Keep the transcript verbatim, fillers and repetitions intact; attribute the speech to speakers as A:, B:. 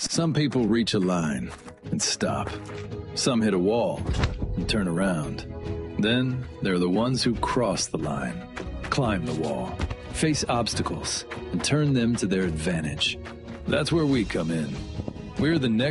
A: Some people reach a line and stop. Some hit a wall and turn around. Then there are the ones who cross the line, climb the wall, face obstacles, and turn them to their advantage. That's where we come in. We're the next